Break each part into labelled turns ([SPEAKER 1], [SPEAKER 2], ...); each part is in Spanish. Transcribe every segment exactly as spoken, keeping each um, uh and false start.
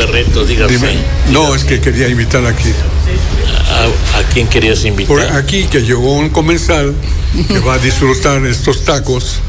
[SPEAKER 1] Barreto, dígame.
[SPEAKER 2] Dime. No, es que quería invitar aquí.
[SPEAKER 1] ¿A, a quién querías invitar?
[SPEAKER 2] Por aquí que llegó un comensal que va a disfrutar estos tacos.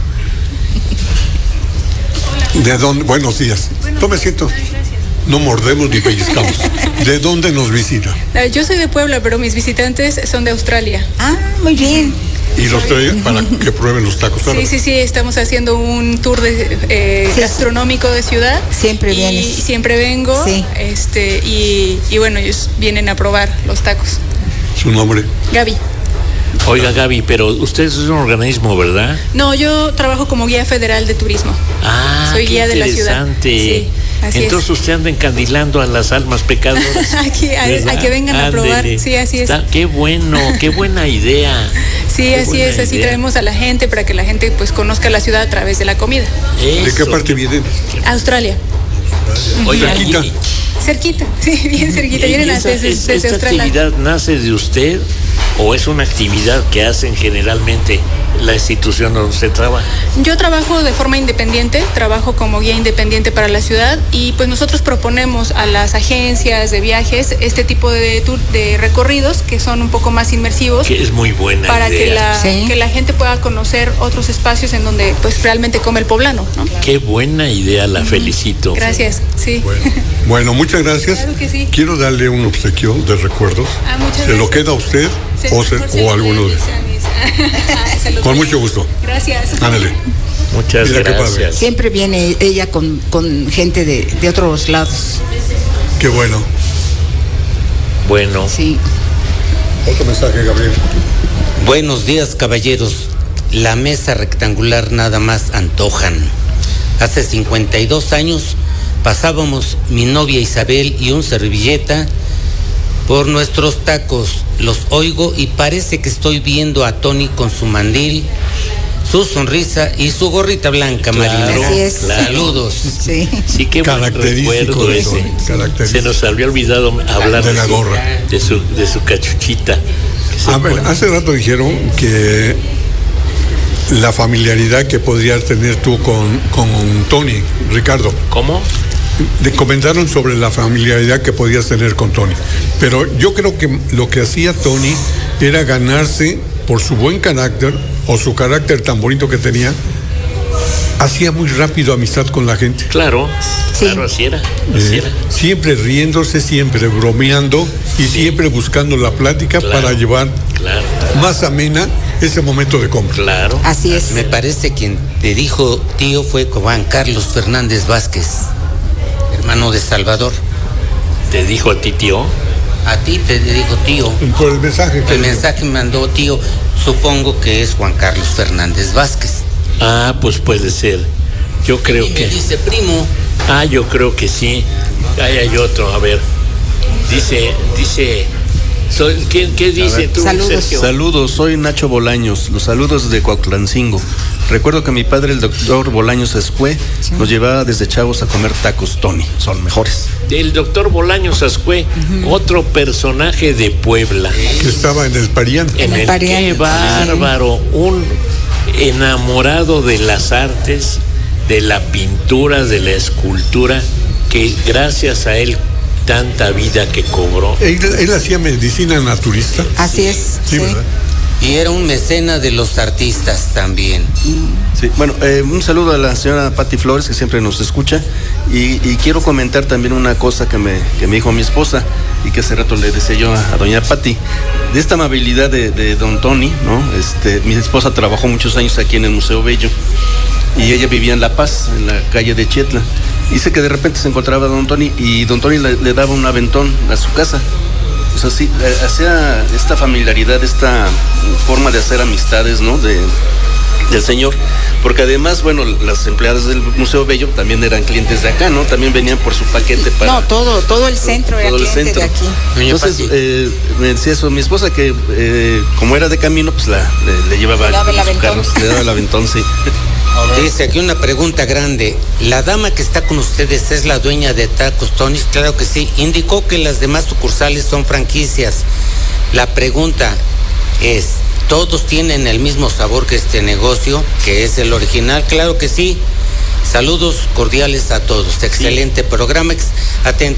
[SPEAKER 2] ¿De dónde? Buenos días. Tome asiento. No mordemos ni pellizcamos. ¿De dónde nos visita?
[SPEAKER 3] Yo soy de Puebla, pero mis visitantes son de Australia.
[SPEAKER 4] Ah, muy bien.
[SPEAKER 2] Y los trae para que prueben los tacos árabes.
[SPEAKER 3] Sí, sí, sí, estamos haciendo un tour de, eh, sí, gastronómico de ciudad.
[SPEAKER 4] Siempre
[SPEAKER 3] y
[SPEAKER 4] vienes.
[SPEAKER 3] Siempre vengo.
[SPEAKER 4] Sí.
[SPEAKER 3] Este, y, y bueno, ellos vienen a probar los tacos.
[SPEAKER 2] ¿Su nombre?
[SPEAKER 3] Gaby.
[SPEAKER 1] Oiga, Gaby, pero usted es un organismo, ¿verdad?
[SPEAKER 3] No, yo trabajo como guía federal de turismo.
[SPEAKER 1] Ah,
[SPEAKER 3] soy
[SPEAKER 1] qué
[SPEAKER 3] guía de la ciudad.
[SPEAKER 1] Sí, así Entonces es. Usted anda encandilando a las almas pecadoras.
[SPEAKER 3] Aquí, a, a que vengan Ándele. a probar. Sí, así es.
[SPEAKER 1] Está, qué bueno, qué buena idea.
[SPEAKER 3] Sí, qué así es, así idea. Traemos a la gente para que la gente pues conozca la ciudad a través de la comida.
[SPEAKER 2] Eso. ¿De qué parte vienen?
[SPEAKER 3] Australia.
[SPEAKER 1] Oiga,
[SPEAKER 2] cerquita.
[SPEAKER 3] Y, cerquita, sí, bien cerquita.
[SPEAKER 1] ¿Y
[SPEAKER 3] Vienen
[SPEAKER 1] esa,
[SPEAKER 3] desde,
[SPEAKER 1] es,
[SPEAKER 3] desde
[SPEAKER 1] ¿Esta
[SPEAKER 3] Australia.
[SPEAKER 1] actividad nace de usted o es una actividad que hacen generalmente la institución donde usted trabaja?
[SPEAKER 3] Yo trabajo de forma independiente, trabajo como guía independiente para la ciudad y pues nosotros proponemos a las agencias de viajes este tipo de, tour, de recorridos que son un poco más inmersivos.
[SPEAKER 1] Que es muy buena
[SPEAKER 3] para
[SPEAKER 1] idea.
[SPEAKER 3] que la,
[SPEAKER 4] ¿Sí?
[SPEAKER 3] que la gente pueda conocer otros espacios en donde pues realmente come el poblano, ¿no?
[SPEAKER 1] Qué buena idea, la felicito.
[SPEAKER 3] Gracias, sí.
[SPEAKER 2] Bueno, bueno muchas gracias.
[SPEAKER 3] Claro que sí.
[SPEAKER 2] Quiero darle un obsequio de recuerdos.
[SPEAKER 3] Ah, muchas
[SPEAKER 2] ¿Se
[SPEAKER 3] gracias.
[SPEAKER 2] lo queda a usted
[SPEAKER 3] se,
[SPEAKER 2] o, se, o alguno de
[SPEAKER 3] ellos?
[SPEAKER 2] Con mucho gusto.
[SPEAKER 3] Gracias.
[SPEAKER 2] Ándale.
[SPEAKER 1] Muchas
[SPEAKER 2] Mira
[SPEAKER 1] gracias.
[SPEAKER 4] Siempre viene ella con, con gente de, de otros lados.
[SPEAKER 2] Qué bueno.
[SPEAKER 1] Bueno.
[SPEAKER 4] Sí.
[SPEAKER 2] Otro mensaje, Gabriel.
[SPEAKER 5] Buenos días, caballeros. La mesa rectangular nada más antojan. Hace cincuenta y dos años pasábamos mi novia Isabel y un servilleta por nuestros tacos. Los oigo y parece que estoy viendo a Tony con su mandil, su sonrisa y su gorrita blanca,
[SPEAKER 1] claro,
[SPEAKER 5] Marina.
[SPEAKER 4] Así es.
[SPEAKER 1] Claro.
[SPEAKER 5] Saludos.
[SPEAKER 4] Sí.
[SPEAKER 1] Sí, qué buen recuerdo
[SPEAKER 2] de
[SPEAKER 1] ese.
[SPEAKER 2] Característico.
[SPEAKER 1] Se nos había olvidado hablar
[SPEAKER 2] de la
[SPEAKER 1] su,
[SPEAKER 2] gorra,
[SPEAKER 1] de su, de su cachuchita.
[SPEAKER 2] A ver, hace rato dijeron que la familiaridad que podrías tener tú con, con Tony, Ricardo.
[SPEAKER 1] ¿Cómo?
[SPEAKER 2] De, comentaron sobre la familiaridad que podías tener con Tony. Pero yo creo que lo que hacía Tony era ganarse por su buen carácter o su carácter tan bonito que tenía, hacía muy rápido amistad con la gente.
[SPEAKER 1] Claro,
[SPEAKER 4] sí.
[SPEAKER 1] claro, así era, así
[SPEAKER 2] Eh,
[SPEAKER 1] era.
[SPEAKER 2] siempre riéndose, siempre bromeando y sí. siempre buscando la plática
[SPEAKER 1] claro,
[SPEAKER 2] para llevar
[SPEAKER 1] claro.
[SPEAKER 2] más amena ese momento de compra.
[SPEAKER 1] Claro.
[SPEAKER 4] Así es.
[SPEAKER 5] Me parece quien te dijo tío fue Juan Carlos Fernández Vázquez, hermano de Salvador.
[SPEAKER 1] ¿Te dijo a ti, tío?
[SPEAKER 5] A ti te dijo tío.
[SPEAKER 2] Por el mensaje que
[SPEAKER 5] El mensaje me mandó tío, supongo que es Juan Carlos Fernández Vázquez.
[SPEAKER 1] Ah, pues puede ser. Yo creo
[SPEAKER 5] y
[SPEAKER 1] que...
[SPEAKER 5] me dice primo.
[SPEAKER 1] Ah, yo creo que sí. Ahí hay otro, a ver. Dice, dice... Soy, ¿qué, ¿Qué dice tú,
[SPEAKER 4] Saludos.
[SPEAKER 1] Sergio?
[SPEAKER 6] Saludos, soy Nacho Bolaños. Los saludos de Cuautlancingo. Recuerdo que mi padre, el doctor Bolaños Escué, sí. nos llevaba desde chavos a comer tacos Tony. Son mejores.
[SPEAKER 1] El doctor Bolaños Escué, uh-huh. otro personaje de Puebla.
[SPEAKER 2] Que estaba en el Parián.
[SPEAKER 1] En, en el, el Parián. Qué bárbaro. Sí. Un enamorado de las artes, de la pintura, de la escultura, que gracias a él tanta vida que cobró.
[SPEAKER 2] Él, él hacía medicina naturista.
[SPEAKER 4] Así es.
[SPEAKER 2] Sí,
[SPEAKER 4] sí.
[SPEAKER 2] ¿verdad?
[SPEAKER 5] Y era un mecena de los artistas también.
[SPEAKER 6] Sí, bueno, eh, un saludo a la señora Patti Flores, que siempre nos escucha. Y, y quiero comentar también una cosa que me, que me dijo mi esposa y que hace rato le decía yo a, a doña Patti. De esta amabilidad de, de don Tony, ¿no? Este, mi esposa trabajó muchos años aquí en el Museo Bello y ella vivía en La Paz, en la calle de Chietla. Dice que de repente se encontraba don Tony y don Tony le, le daba un aventón a su casa. O sea, sí, hacía esta familiaridad, esta forma de hacer amistades, ¿no? De, del señor. Porque además, bueno, las empleadas del Museo Bello también eran clientes de acá, ¿no? También venían por su paquete para...
[SPEAKER 4] No, todo, todo el centro
[SPEAKER 5] todo,
[SPEAKER 4] era
[SPEAKER 5] todo el
[SPEAKER 4] cliente
[SPEAKER 5] centro.
[SPEAKER 4] de aquí.
[SPEAKER 6] Entonces, eh, me decía eso, mi esposa que eh, como era de camino, pues la, le, le llevaba
[SPEAKER 4] le daba el aventón.
[SPEAKER 6] Carros, le daba el aventón, sí.
[SPEAKER 5] Dice aquí una pregunta grande. ¿La dama que está con ustedes es la dueña de Tacos Tony? Claro que sí. Indicó que las demás sucursales son franquicias. La pregunta es, ¿todos tienen el mismo sabor que este negocio, que es el original? Claro que sí. Saludos cordiales a todos. Excelente sí. programa. Atento.